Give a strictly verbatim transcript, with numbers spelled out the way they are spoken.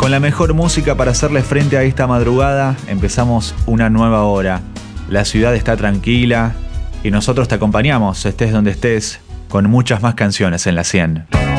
Con la mejor música para hacerle frente a esta madrugada, empezamos una nueva hora. La ciudad está tranquila y nosotros te acompañamos, estés donde estés, con muchas más canciones en la cien.